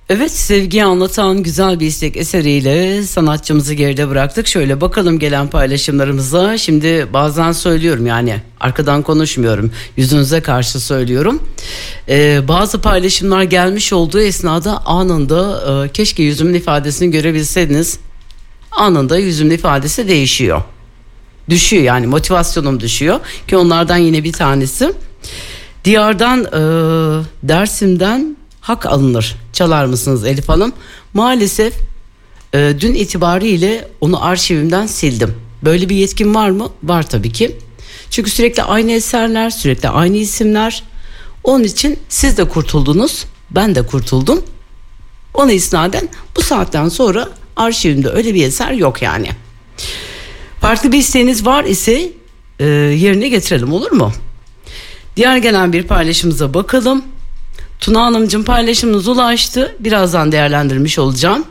Evet, sevgiyi anlatan güzel bir istek eseriyle sanatçımızı geride bıraktık. Şöyle bakalım gelen paylaşımlarımıza. Şimdi bazen söylüyorum, yani arkadan konuşmuyorum, yüzünüze karşı söylüyorum. Bazı paylaşımlar gelmiş olduğu esnada anında keşke yüzümün ifadesini görebilseydiniz. Anında yüzümün ifadesi değişiyor. Düşüyor, yani motivasyonum düşüyor ki onlardan yine bir tanesi. Diyardan, Dersim'den hak alınır. Çalar mısınız Elif Hanım? Maalesef dün itibariyle onu arşivimden sildim. Böyle bir yetkim var mı? Var tabii ki. Çünkü sürekli aynı eserler, sürekli aynı isimler. Onun için siz de kurtuldunuz, ben de kurtuldum. Ona isnaden bu saatten sonra arşivimde öyle bir eser yok yani. Farklı bir isteğiniz var ise yerine getirelim, olur mu? Diğer gelen bir paylaşımıza bakalım. Tuna Hanımcığım, paylaşımınız ulaştı. Birazdan değerlendirmiş olacağım.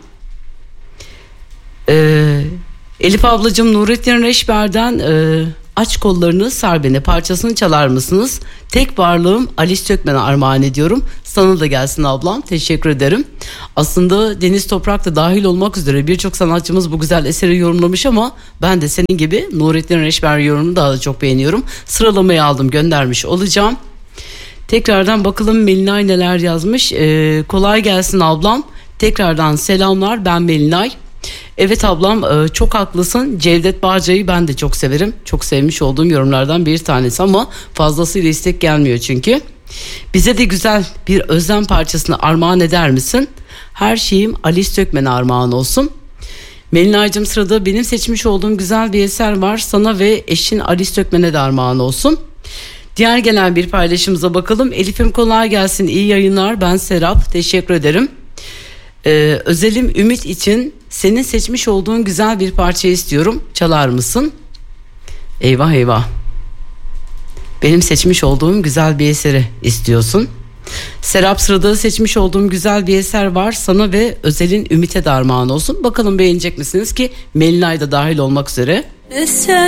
Elif ablacığım, Nurettin Reşber'den Aç Kollarını Sar Beni parçasını çalar mısınız? Tek varlığım Alice Tökmen'e armağan ediyorum. Sana da gelsin ablam. Teşekkür ederim. Aslında Deniz Toprak da dahil olmak üzere birçok sanatçımız bu güzel eseri yorumlamış ama ben de senin gibi Nurettin Reşber yorumunu daha da çok beğeniyorum. Sıralamayı aldım, göndermiş olacağım. Tekrardan bakalım Melinay neler yazmış. Kolay gelsin ablam. Tekrardan selamlar, ben Melinay. Evet ablam, çok haklısın. Cevdet Bağcay'ı ben de çok severim. Çok sevmiş olduğum yorumlardan bir tanesi ama fazlasıyla istek gelmiyor çünkü. Bize de güzel bir özlem parçasını armağan eder misin? Her şeyim Alice Tökmen'e armağan olsun. Melinay'cığım, sırada benim seçmiş olduğum güzel bir eser var. Sana ve eşin Alice Tökmen'e de armağan olsun. Diğer gelen bir paylaşımıza bakalım. Elif'im kolay gelsin, iyi yayınlar, ben Serap, teşekkür ederim. Özelim Ümit için senin seçmiş olduğun güzel bir parça istiyorum, çalar mısın? Eyvah eyvah, benim seçmiş olduğum güzel bir eseri istiyorsun. Serap, sırada seçmiş olduğum güzel bir eser var. Sana ve Özel'in Ümit'e de armağan olsun. Bakalım beğenecek misiniz ki Melinay da dahil olmak üzere.